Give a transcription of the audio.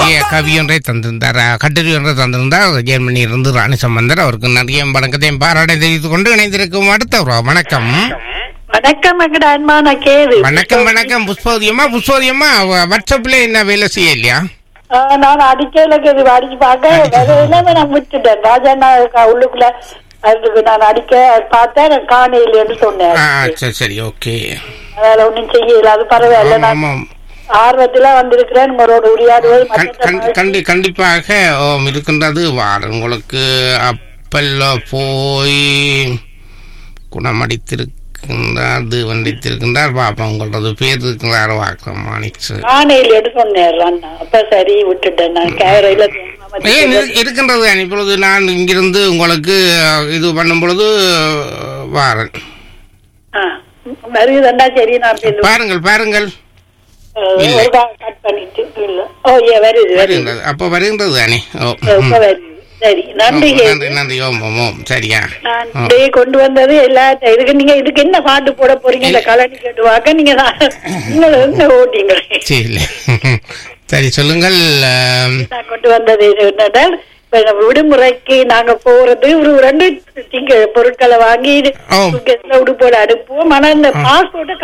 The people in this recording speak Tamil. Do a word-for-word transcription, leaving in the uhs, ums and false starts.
நிறைய கவி ஒன்றை தந்திருந்தார், கட்டுரை ஒன்றை தந்திருந்தார். ஜெர்மனியிலிருந்து ராணி சம்பந்தர். அவருக்கு நிறைய வணக்கத்தையும் பாராட்டை தெரிவித்துக் கொண்டு இணைந்திருக்கும் அடுத்த வணக்கம். வணக்கம் அன்பான கேது. வணக்கம் வணக்கம். புஷ்போதியமா புஷ்போதியமா வாட்ஸ்அப்ல என்ன வேலை செய்ய இல்லையா? நான் அடிக்கல கேது அடிச்சு பார்க்க நான் விட்டுட்டேன். ராஜண்ணா உள்ளுக்குள்ள அதுக்கு நான் அடிக்க பார்த்தேன், காணையில் என்று சொன்னேன். சரி சரி ஓகே. அதனால ஒன்னும் செய்யல, அது பரவாயில்ல. நான் ஆர்வத்துல வந்திருக்கிறேன். உங்களோட உரையாடுவது கண்டி கண்டிப்பாக இருக்கின்றது. வார உங்களுக்கு அப்பல்ல போய் குணமடித்திருக்கின்றார், இது வண்டித்திருக்கின்றார். பாப்பா உங்களது பேர் இருக்கிறார் வாக்கம் மாணிச்சு காணையில் என்று சொன்னேன். அப்ப சரி விட்டுட்டேன். நான் கேரையில இருக்கின்றது. இப்பொழுது நான் இங்கிருந்து உங்களுக்கு இது பண்ணும் பொழுது வாரன் பாருங்கள் பாருங்கள். அப்ப வருகின்றது தானே. நன்றி நன்றி. ஓம் ஓம் ஓம். சரியா கொண்டு வந்தது எல்லா இதுக்கு நீங்க இதுக்கு என்ன பாட்டு போட போறீங்க? இந்த கலனி கேட்டு வாக்க நீங்க ஓட்டிங்க. சரி சொல்லுங்கள். கொண்டு வந்தது விடுமுறைக்கு நாங்க போறது ஒரு ரெண்டு பொருட்களை வாங்கி உடுப்போட அனுப்புவோம். ஆனா இந்த பாஸ்போர்ட்டை